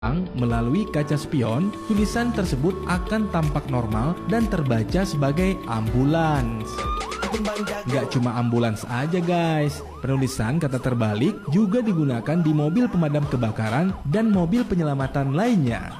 Melalui kaca spion, tulisan tersebut akan tampak normal dan terbaca sebagai ambulans. Nggak cuma ambulans aja guys, penulisan kata terbalik juga digunakan di mobil pemadam kebakaran dan mobil penyelamatan lainnya.